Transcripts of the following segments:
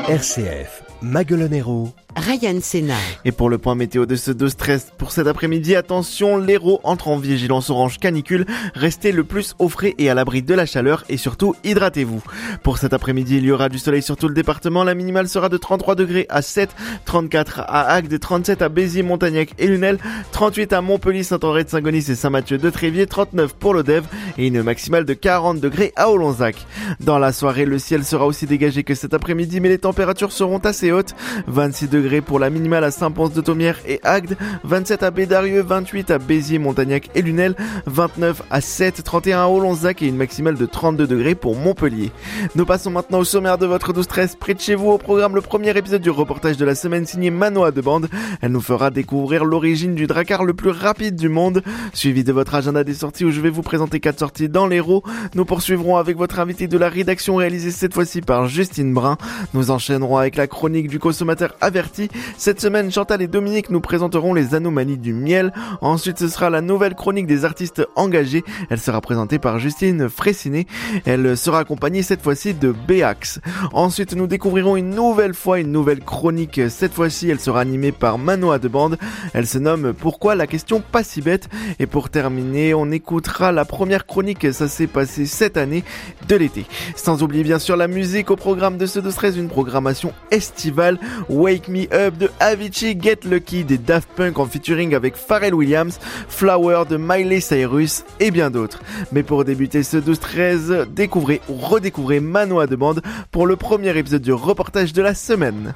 RCF, Maguelone Hérault, Ryan Sénard. Et pour le point météo de ce 12-13 pour cet après-midi, attention, l'Hérault entre en vigilance orange canicule. Restez le plus au frais et à l'abri de la chaleur et surtout hydratez-vous. Pour cet après-midi, il y aura du soleil sur tout le département. La minimale sera de 33 degrés à 7, 34 à Agde, 37 à Béziers, Montagnac et Lunel, 38 à Montpellier, Saint-André de Saint-Gonis et Saint-Mathieu de Tréviers, 39 pour l'Odève et une maximale de 40 degrés à Olonzac. Dans la soirée, le ciel sera aussi dégagé que cet après-midi, mais les températures seront assez hautes. 26 degrés pour la minimale à Saint-Pons-de-Thomières et Agde, 27 à Bédarieux, 28 à Béziers, Montagnac et Lunel, 29 à 7, 31 à Olonzac et une maximale de 32 degrés pour Montpellier. Nous passons maintenant au sommaire de votre 12-13 près de chez vous. Au programme, le premier épisode du reportage de la semaine signé Manoa de Bande. Elle nous fera découvrir l'origine du dracar le plus rapide du monde, suivi de votre agenda des sorties où je vais vous présenter 4 sorties dans l'Hérault. Nous poursuivrons avec votre invité de la rédaction réalisée cette fois-ci par Justine Brun. Nous enchaînerons avec la chronique du consommateur averti. Cette semaine, Chantal et Dominique nous présenteront les anomalies du miel. Ensuite, ce sera la nouvelle chronique des artistes engagés. Elle sera présentée par Justine Fraissinet. Elle sera accompagnée cette fois-ci de Béax. Ensuite, nous découvrirons une nouvelle chronique. Cette fois-ci, elle sera animée par Manoa de Bande. Elle se nomme Pourquoi la question pas si bête. Et pour terminer, on écoutera la première chronique. Ça s'est passé cette année de l'été. Sans oublier bien sûr la musique au programme de ce 12-13, une programmation estivale. Wake Me Up de Avicii, Get Lucky des Daft Punk en featuring avec Pharrell Williams, Flower de Miley Cyrus et bien d'autres. Mais pour débuter ce 12-13, découvrez ou redécouvrez Manoa de Bande pour le premier épisode du reportage de la semaine.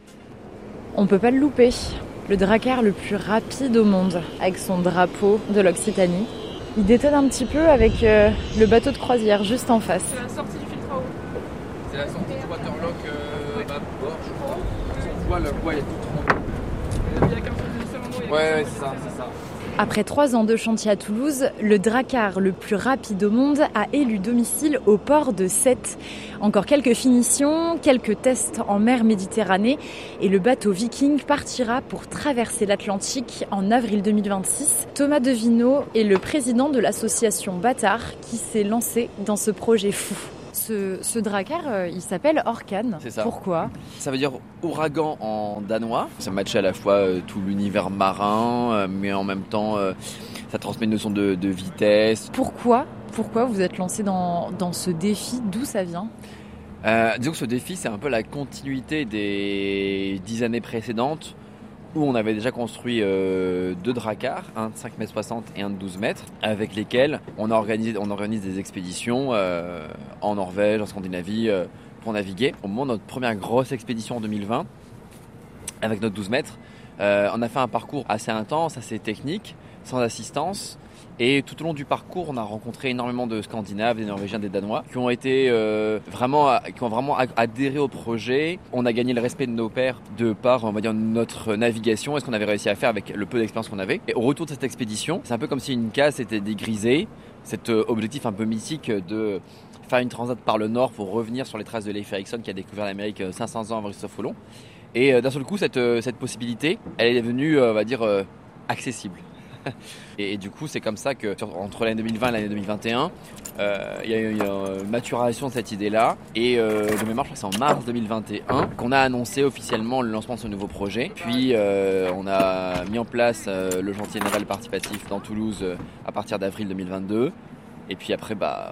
On peut pas le louper. Le dracar le plus rapide au monde, avec son drapeau de l'Occitanie. Il détonne un petit peu avec le bateau de croisière juste en face. C'est la sortie du filtre à eau. C'est la sortie du waterlock bord, je crois. On voit le bois, il y a tout trempé. Il y a qu'un seul endroit. Ouais, c'est ça. Après 3 ans de chantier à Toulouse, le dracar le plus rapide au monde a élu domicile au port de Sète. Encore quelques finitions, quelques tests en mer Méditerranée et le bateau Viking partira pour traverser l'Atlantique en avril 2026. Thomas Devineau est le président de l'association Bâtard qui s'est lancé dans ce projet fou. Ce dracar, il s'appelle Orkan. C'est ça. Pourquoi ? Ça veut dire ouragan en danois. Ça matche à la fois tout l'univers marin, mais en même temps, ça transmet une notion de vitesse. Pourquoi vous êtes lancé dans ce défi ? D'où ça vient ? Disons que ce défi, c'est un peu la continuité des 10 années précédentes, où on avait déjà construit 2 dracars, un de 5,60 m et un de 12 mètres, avec lesquels on organise des expéditions en Norvège, en Scandinavie, pour naviguer. Au moment de notre première grosse expédition en 2020, avec notre 12 mètres, on a fait un parcours assez intense, assez technique, sans assistance. Et tout au long du parcours, on a rencontré énormément de Scandinaves, des Norvégiens, des Danois, qui ont vraiment adhéré au projet. On a gagné le respect de nos pairs de par, on va dire, notre navigation et ce qu'on avait réussi à faire avec le peu d'expérience qu'on avait. Et au retour de cette expédition, c'est un peu comme si une case était dégrisée. Cet objectif un peu mythique de faire une transat par le nord pour revenir sur les traces de Leif Erikson qui a découvert l'Amérique 500 ans avant Christophe Colomb. Et d'un seul coup, cette possibilité, elle est devenue, on va dire, accessible. Et du coup, c'est comme ça que entre l'année 2020 et l'année 2021, il y a eu une maturation de cette idée-là. Et de mémoire, je crois que c'est en mars 2021 qu'on a annoncé officiellement le lancement de ce nouveau projet. Puis, on a mis en place le chantier naval participatif dans Toulouse à partir d'avril 2022. Et puis après,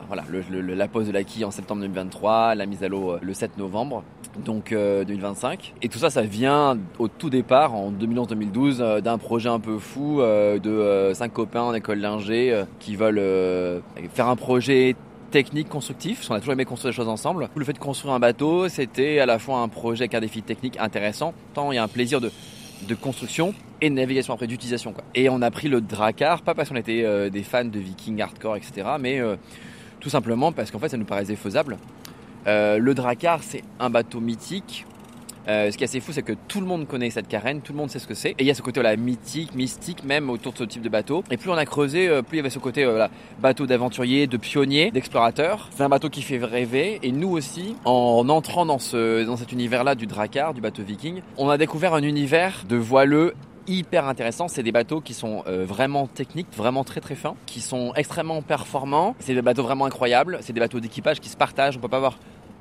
la pose de la quille en septembre 2023, la mise à l'eau le 7 novembre, donc 2025. Et tout ça, ça vient au tout départ, en 2011-2012, d'un projet un peu fou de 5 copains en école d'ingé qui veulent faire un projet technique, constructif, parce qu'on a toujours aimé construire des choses ensemble. Le fait de construire un bateau, c'était à la fois un projet avec un défi technique intéressant, tant il y a un plaisir de construction et de navigation après, d'utilisation, quoi. Et on a pris le dracar, pas parce qu'on était des fans de vikings hardcore, etc., mais tout simplement parce qu'en fait ça nous paraissait faisable. Le dracar, c'est un bateau mythique. Ce qui est assez fou, c'est que tout le monde connaît cette carène, tout le monde sait ce que c'est. Et il y a ce côté mythique, mystique même autour de ce type de bateau. Et plus on a creusé, plus il y avait ce côté bateau d'aventurier, de pionnier, d'explorateur. C'est un bateau qui fait rêver. Et nous aussi, en entrant dans cet univers-là du dracar, du bateau viking, on a découvert un univers de voileux hyper intéressant. C'est des bateaux qui sont vraiment techniques, vraiment très très fins, qui sont extrêmement performants. C'est des bateaux vraiment incroyables. C'est des bateaux d'équipage qui se partagent. On peut pas avoir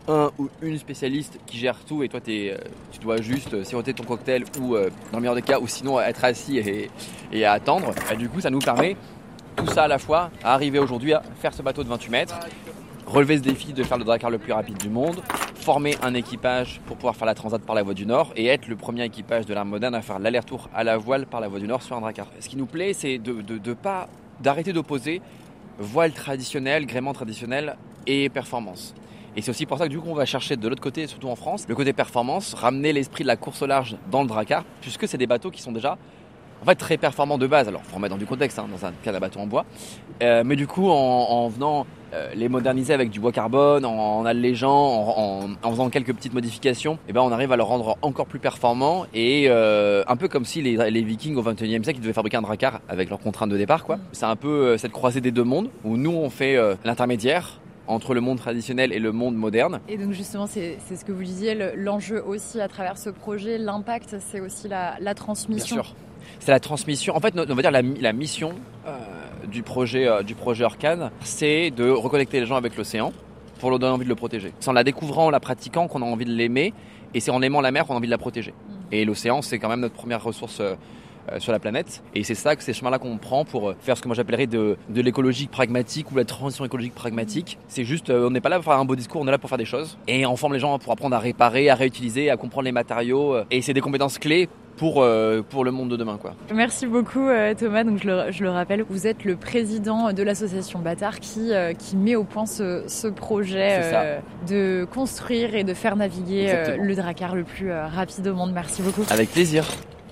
un ou une spécialiste qui gère tout et toi tu dois juste siroter ton cocktail ou dans le meilleur des cas ou sinon être assis et à attendre. Et du coup ça nous permet tout ça à la fois à arriver aujourd'hui à faire ce bateau de 28 mètres, relever ce défi de faire le drakkar le plus rapide du monde, former un équipage pour pouvoir faire la transat par la voie du Nord et être le premier équipage de l'art moderne à faire l'aller-retour à la voile par la voie du Nord sur un drakkar. Ce qui nous plaît, c'est d'arrêter d'opposer voile traditionnelle, gréement traditionnel et performance. Et c'est aussi pour ça que du coup on va chercher de l'autre côté, surtout en France, le côté performance, ramener l'esprit de la course au large dans le drakkar, puisque c'est des bateaux qui sont déjà en fait très performants de base. Alors il faut remettre dans du contexte, dans un cas d'un bateau en bois, mais du coup en venant les moderniser avec du bois carbone, en allégeant, en faisant quelques petites modifications, et ben on arrive à le rendre encore plus performant et un peu comme si les Vikings au XXIe siècle ils devaient fabriquer un drakkar avec leurs contraintes de départ quoi. C'est un peu cette croisée des deux mondes où nous on fait l'intermédiaire entre le monde traditionnel et le monde moderne. Et donc justement, c'est ce que vous disiez, l'enjeu aussi à travers ce projet, l'impact, c'est aussi la transmission. Bien sûr, c'est la transmission. En fait, on va dire la mission du projet Orcane, c'est de reconnecter les gens avec l'océan pour leur donner envie de le protéger. C'est en la découvrant, en la pratiquant qu'on a envie de l'aimer, et c'est en aimant la mer qu'on a envie de la protéger. Et l'océan, c'est quand même notre première ressource sur la planète, et c'est ça, ces chemins-là qu'on prend pour faire ce que moi j'appellerais de l'écologique pragmatique ou la transition écologique pragmatique. C'est juste, on n'est pas là pour faire un beau discours, on est là pour faire des choses, et on forme les gens pour apprendre à réparer, à réutiliser, à comprendre les matériaux, et c'est des compétences clés pour le monde de demain quoi. Merci beaucoup Thomas, donc je le rappelle, vous êtes le président de l'association Bâtard qui met au point ce projet de construire et de faire naviguer le drakkar le plus rapide au monde. Merci beaucoup. Avec plaisir.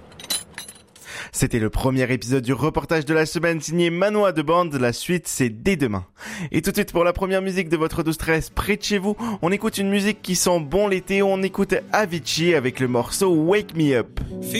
C'était le premier épisode du reportage de la semaine signé Manoa de Bande. La suite, c'est dès demain. Et tout de suite, pour la première musique de votre 12-13 près de chez vous, on écoute une musique qui sent bon l'été. On écoute Avicii avec le morceau Wake Me Up.